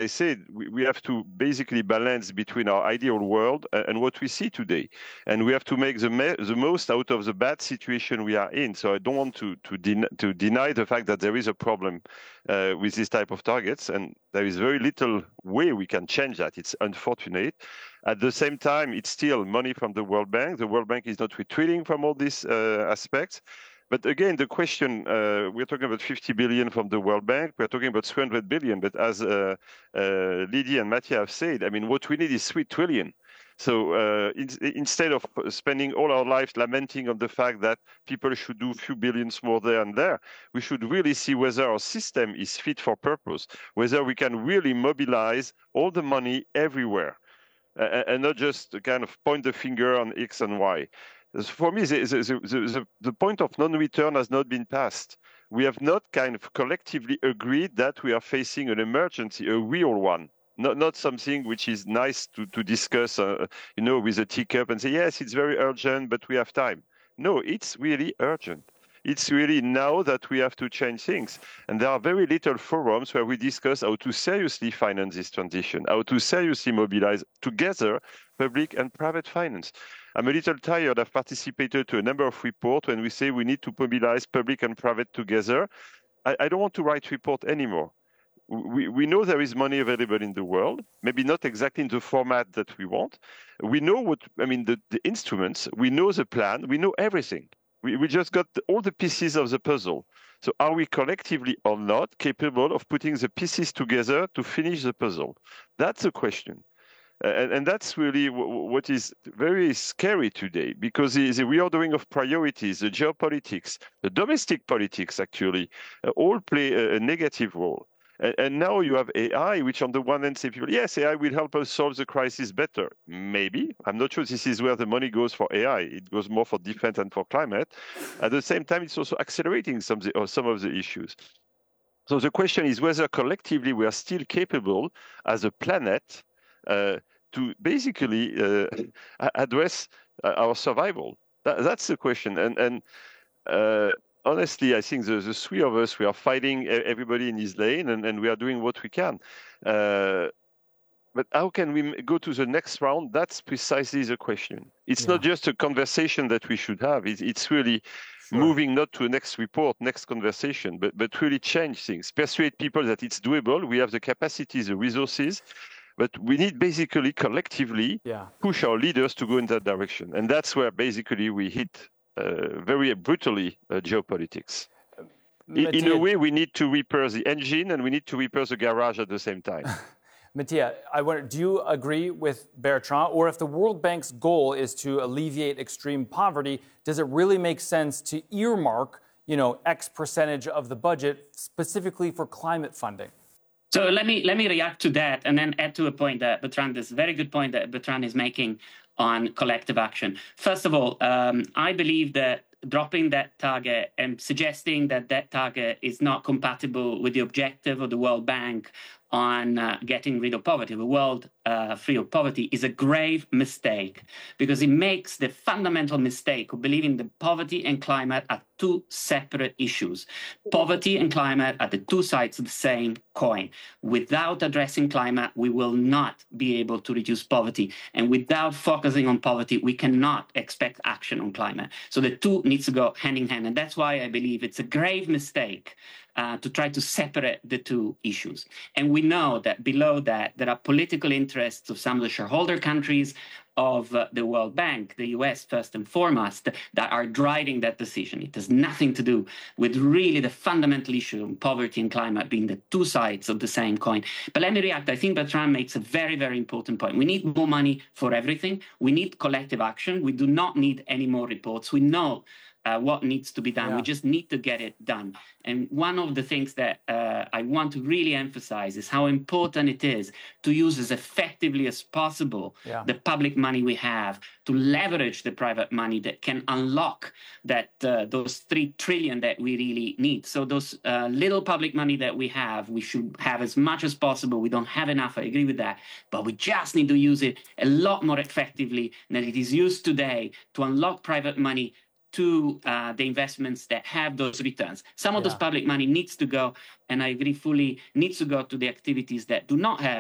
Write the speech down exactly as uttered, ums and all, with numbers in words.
I said, we, we have to basically balance between our ideal world and, and what we see today. And we have to make the, me- the most out of the bad situation we are in. So I don't want to, to, den- to deny the fact that there is a problem uh, with this type of targets. And there is very little way we can change that. It's unfortunate. At the same time, it's still money from the World Bank. The World Bank is not retreating from all these uh, aspects. But again, the question, uh, we're talking about fifty billion from the World Bank. We're talking about three hundred billion. But as uh, uh, Lydie and Mattia have said, I mean, what we need is three trillion. So uh, in, instead of spending all our lives lamenting on the fact that people should do a few billions more there and there, we should really see whether our system is fit for purpose, whether we can really mobilize all the money everywhere uh, and not just kind of point the finger on X and Y. For me, the, the, the, the point of non-return has not been passed. We have not kind of collectively agreed that we are facing an emergency, a real one, not not something which is nice to, to discuss, uh, you know, with a teacup and say, yes, it's very urgent, but we have time. No, it's really urgent. It's really now that we have to change things. And there are very little forums where we discuss how to seriously finance this transition, how to seriously mobilize together public and private finance. I'm a little tired. I've participated to a number of reports when we say we need to mobilize public and private together. I, I don't want to write report anymore. We, we know there is money available in the world, maybe not exactly in the format that we want. We know what, I mean, the, the instruments, we know the plan, we know everything. We, we just got all the pieces of the puzzle. So are we collectively or not capable of putting the pieces together to finish the puzzle? That's the question. And, and that's really w- what is very scary today, because the, the reordering of priorities, the geopolitics, the domestic politics, actually, uh, all play a, a negative role. And, and now you have A I, which on the one hand say people, yes, A I will help us solve the crisis better. Maybe. I'm not sure this is where the money goes for A I. It goes more for defense and for climate. At the same time, it's also accelerating some, the, or some of the issues. So the question is whether collectively we are still capable as a planet uh, to basically uh, address uh, our survival. That, that's the question. And, and uh, honestly, I think the, the three of us, we are fighting everybody in his lane, and, and we are doing what we can. Uh, but how can we go to the next round? That's precisely the question. It's yeah. not just a conversation that we should have. It's, it's really sure. moving not to a next report, next conversation, but, but really change things. Persuade people that it's doable. We have the capacities, the resources, but we need basically collectively yeah. push our leaders to go in that direction. And that's where basically we hit uh, very brutally uh, geopolitics. In, in a way, we need to repair the engine and we need to repair the garage at the same time. Mattia, I wonder, do you agree with Bertrand? Or if the World Bank's goal is to alleviate extreme poverty, does it really make sense to earmark, you know, X percentage of the budget specifically for climate funding? So let me let me react to that and then add to a point that Bertrand, this very good point that Bertrand is making on collective action. First of all, um, I believe that dropping that target and suggesting that that target is not compatible with the objective of the World Bank on uh, getting rid of poverty, the world uh, free of poverty, is a grave mistake, because it makes the fundamental mistake of believing that poverty and climate are two separate issues. Poverty and climate are the two sides of the same coin. Without addressing climate, we will not be able to reduce poverty. And without focusing on poverty, we cannot expect action on climate. So the two needs to go hand in hand. And that's why I believe it's a grave mistake Uh, to try to separate the two issues. And we know that below that, there are political interests of some of the shareholder countries of uh, the World Bank, the U S first and foremost, that are driving that decision. It has nothing to do with really the fundamental issue of poverty and climate being the two sides of the same coin. But let me react. I think Bertrand makes a very, very important point. We need more money for everything. We need collective action. We do not need any more reports. We know Uh, what needs to be done. Yeah. We just need to get it done. And one of the things that uh, I want to really emphasize is how important it is to use as effectively as possible yeah. the public money we have, to leverage the private money that can unlock that uh, those three trillion that we really need. So those uh, little public money that we have, we should have as much as possible. We don't have enough, I agree with that, but we just need to use it a lot more effectively than it is used today to unlock private money to uh, the investments that have those returns. Some of yeah. those public money needs to go, and I agree fully, needs to go to the activities that do not have